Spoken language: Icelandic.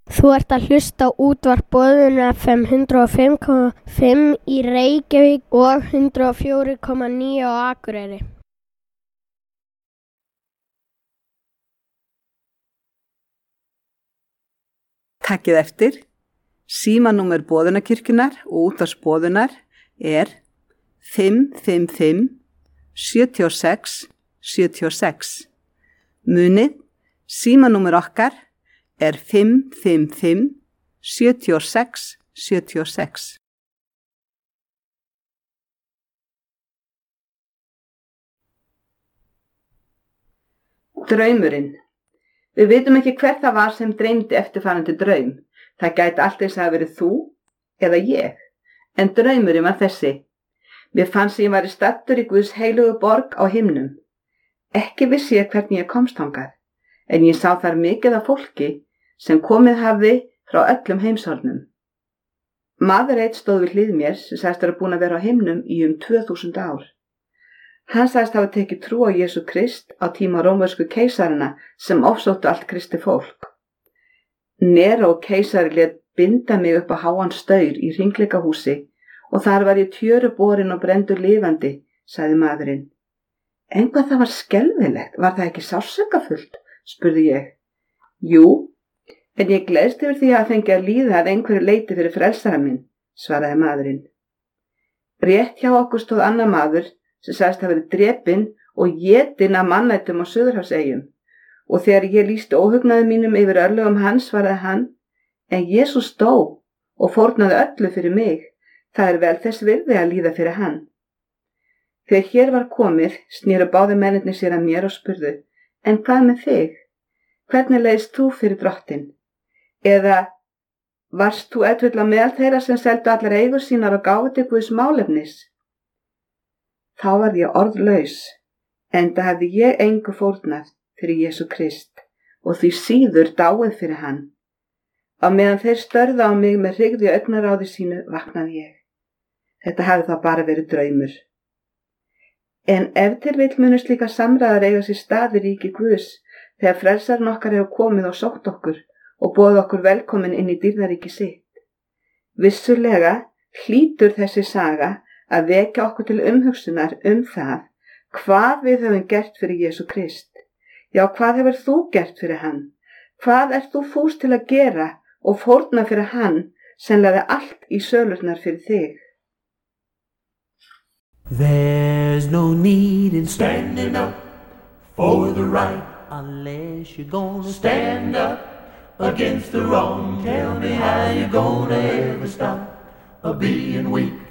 Þú ert að hlusta á útvarp Boðun FM 105,5 í Reykjavík og 104,9 á Akureyri. Takkið eftir. Símanúmer Boðunarkirkjunnar og útvarps Boðunar er 555 76 76. Munið, símanúmer okkar er 555 76 76. Draumurinn. Við vitum ekki hver það var sem dreymdi eftirfarandi draum. Það gæti allt eins að hafa verið þú eða ég, en draumurinn var þessi. Mér fannst ég væri staddur í Guðs heilugu borg á himnum. Ekki vissi ég hvernig ég komst þangað, en ég sá þar mikið af fólki sem komið hafði frá öllum heimshornum. Maður einn stóð við hlið mér sem sagðist vera búinn að vera á himnum í 2000 ár. Hann sagðist hafa tekið trú á Jesú Krist á tíma rómversku keisarana sem ofsóttu allt kristi fólk. Neró keisari lét binda mig upp á háan staur í hringleikahúsi og þar var ég tjöruborin og brenndur lifandi, sagði maðurinn. En hvað það var skelfilegt, var það ekki sársaukafullt, spurði ég. Jú, en ég gleðst yfir því að fengi að líða að einhverju leiti fyrir frelsara minn, svaraði maðurinn. Rétt hjá okkur stóð annar maður sem sagðist hafa verið drepinn og étinn af mannættum á Suðurhafseyjum. Og þegar ég lýsti óhugnaði mínum yfir örlögum hans, svaraði hann, en Jesús dó og fórnaði öllu fyrir mig, það er vel þess virði að líða fyrir hann. Þegar hér var komið, snéru báðir mennirnir sér að mér og spurðu, en hvað með þig? Hvernig leiðist þú fyrir Drottinn? Eða varst þú ef til á meðal þeirra sem seldu allar eigur sínar og gáfu til Guðs málefnis? Þá var ég orðlaus, enda hafði ég engu fórnað fyrir Jesú Krist og því síður dáið fyrir hann. Á meðan þeir störðu á mig með hrygðu í augnaráði sínu vaknaði ég. Þetta hafði þá bara verið draumur. En ef til vill munu slíka samræðar eiga sér stað í ríki Guðs þegar frelsarinn okkar hefur komið og sótt okkur og boðið okkur velkomin inn í dýrðaríki sitt. Vissulega hlýtur þessi saga að vekja okkur til umhugsunar það hvað við höfum gert fyrir Jesú Krist. Já, hvað hefur þú gert fyrir hann? Hvað ert þú fús til að gera og fórna fyrir hann sem lagði allt í sölurnar fyrir þig? There's no need in standing up for the right unless you're gonna stand up against the wrong. Tell me how you're gonna ever stop being weak